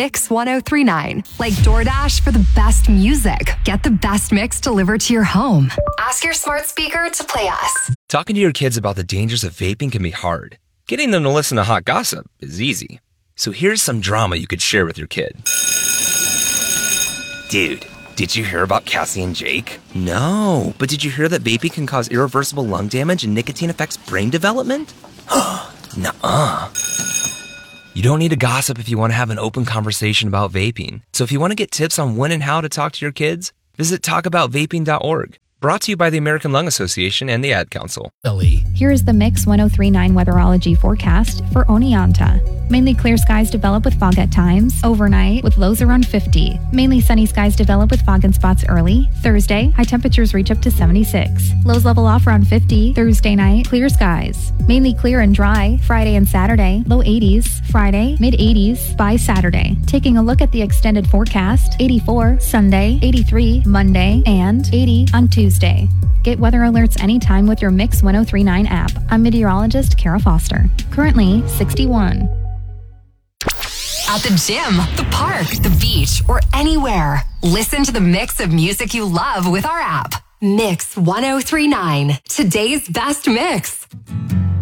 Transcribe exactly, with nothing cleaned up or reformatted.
Mix ten thirty-nine. Like DoorDash for the best music. Get the best mix delivered to your home. Ask your smart speaker to play us. Talking to your kids about the dangers of vaping can be hard. Getting them to listen to hot gossip is easy. So here's some drama you could share with your kid. Dude, did you hear about Cassie and Jake? No, but did you hear that vaping can cause irreversible lung damage and nicotine affects brain development? Nuh-uh. You don't need to gossip if you want to have an open conversation about vaping. So if you want to get tips on when and how to talk to your kids, visit talk about vaping dot org. Brought to you by the American Lung Association and the Ad Council. Here is the Mix ten thirty-nine weatherology forecast for Oneonta. Mainly clear skies develop with fog at times. Overnight, with lows around fifty. Mainly sunny skies develop with fog in spots early. Thursday, high temperatures reach up to seventy-six. Lows level off around fifty. Thursday night, clear skies. Mainly clear and dry. Friday and Saturday, low eighties. Friday, mid eighties by Saturday. Taking a look at the extended forecast, eighty-four Sunday, eighty-three Monday, and eighty on Tuesday. Get weather alerts anytime with your Mix ten thirty-nine app. I'm meteorologist Kara Foster. Currently sixty-one. At the gym, the park, the beach, or anywhere, listen to the mix of music you love with our app. Mix ten thirty-nine. Today's best mix.